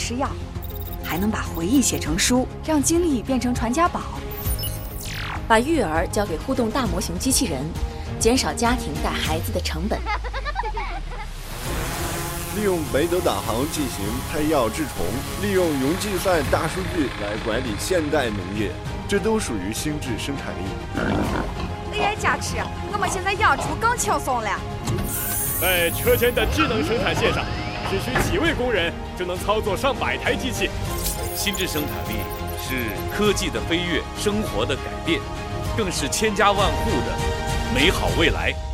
吃药，还能把回忆写成书，让经历变成传家宝。 把育儿交给互动大模型机器人，减少家庭带孩子的成本。 利用北斗导航进行配药治虫，利用云计算大数据来管理现代农业，这都属于心智生产力。 AI 加持，我们现在养猪更轻松了。 在车间的智能生产线上，只需几位工人就能操作上百台机器。 心智生产力是科技的飞跃，生活的改变，更是千家万户的美好未来。